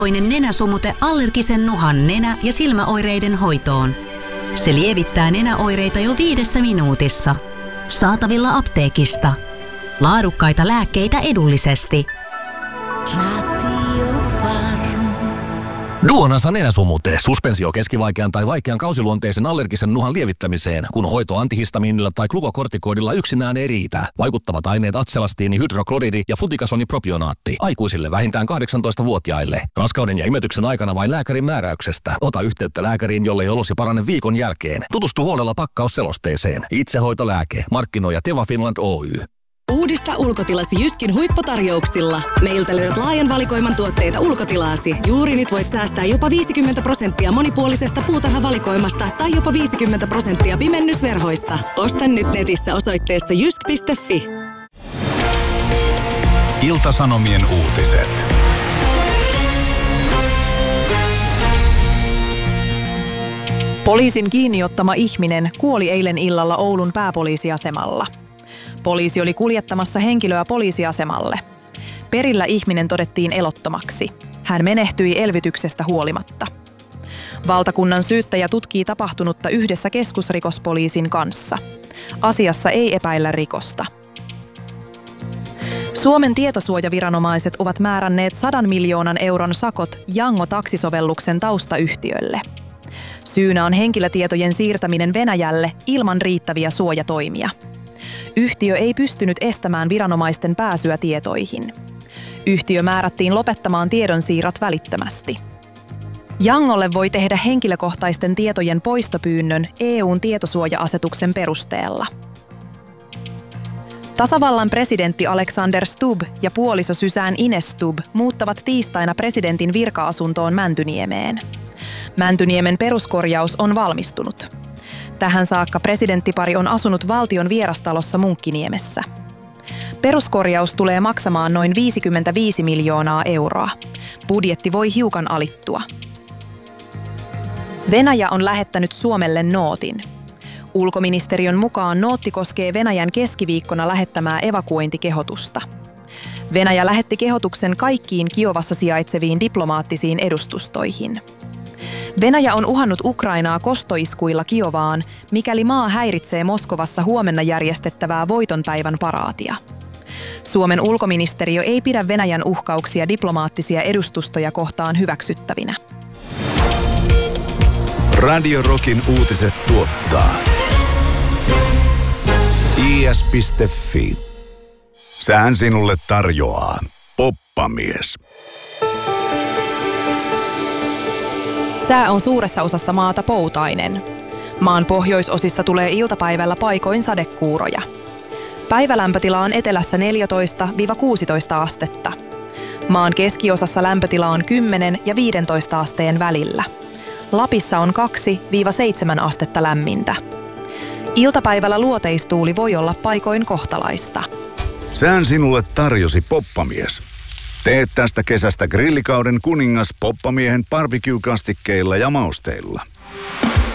Nenäsumute allergisen nuhan nenä- ja silmäoireiden hoitoon. Se lievittää nenäoireita jo 5 minuutissa. Saatavilla apteekista. Laadukkaita lääkkeitä edullisesti. Duonansa nenäsumute, suspensio keskivaikean tai vaikean kausiluonteisen allergisen nuhan lievittämiseen, kun hoito antihistamiinilla tai glukokortikoidilla yksinään ei riitä. Vaikuttavat aineet atselastiini, hydrokloridi ja flutikasonipropionaatti. Aikuisille vähintään 18-vuotiaille. Raskauden ja imetyksen aikana vain lääkärin määräyksestä. Ota yhteyttä lääkäriin, jollei olosi parane viikon jälkeen. Tutustu huolella pakkausselosteeseen. Itsehoitolääke. Markkinoi Teva Finland Oy. Uudista ulkotilasi Jyskin huipputarjouksilla. Meiltä löydät laajan valikoiman tuotteita ulkotilaasi. Juuri nyt voit säästää jopa 50% monipuolisesta puutarhavalikoimasta tai jopa 50% pimennysverhoista. Osta nyt netissä osoitteessa jysk.fi. Ilta-Sanomien uutiset. Poliisin kiinniottama ihminen kuoli eilen illalla Oulun pääpoliisiasemalla. Poliisi oli kuljettamassa henkilöä poliisiasemalle. Perillä ihminen todettiin elottomaksi. Hän menehtyi elvytyksestä huolimatta. Valtakunnan syyttäjä tutkii tapahtunutta yhdessä keskusrikospoliisin kanssa. Asiassa ei epäillä rikosta. Suomen tietosuojaviranomaiset ovat määränneet 100 miljoonan euron sakot Yango-taksisovelluksen taustayhtiölle. Syynä on henkilötietojen siirtäminen Venäjälle ilman riittäviä suojatoimia. Yhtiö ei pystynyt estämään viranomaisten pääsyä tietoihin. Yhtiö määrättiin lopettamaan tiedonsiirrot välittömästi. Yangolle voi tehdä henkilökohtaisten tietojen poistopyynnön EU:n tietosuoja-asetuksen perusteella. Tasavallan presidentti Alexander Stubb ja puoliso Suzanne Ines Stubb muuttavat tiistaina presidentin virka-asuntoon Mäntyniemeen. Mäntyniemen peruskorjaus on valmistunut. Tähän saakka presidenttipari on asunut valtion vierastalossa Munkkiniemessä. Peruskorjaus tulee maksamaan noin 55 miljoonaa euroa. Budjetti voi hiukan alittua. Venäjä on lähettänyt Suomelle nootin. Ulkoministeriön mukaan nootti koskee Venäjän keskiviikkona lähettämää evakuointikehotusta. Venäjä lähetti kehotuksen kaikkiin Kiovassa sijaitseviin diplomaattisiin edustustoihin. Venäjä on uhannut Ukrainaa kostoiskuilla Kiovaan, mikäli maa häiritsee Moskovassa huomenna järjestettävää voitonpäivän paraatia. Suomen ulkoministeriö ei pidä Venäjän uhkauksia diplomaattisia edustustoja kohtaan hyväksyttävinä. Radio Rockin uutiset tuottaa is.fi. Sään sinulle tarjoaa Poppamies. Sää on suuressa osassa maata poutainen. Maan pohjoisosissa tulee iltapäivällä paikoin sadekuuroja. Päivälämpötila on etelässä 14–16 astetta. Maan keskiosassa lämpötila on 10 ja 15 asteen välillä. Lapissa on 2–7 astetta lämmintä. Iltapäivällä luoteistuuli voi olla paikoin kohtalaista. Sään sinulle tarjosi Poppamies. Teet tästä kesästä grillikauden kuningas Poppamiehen barbecue-kastikkeilla ja mausteilla.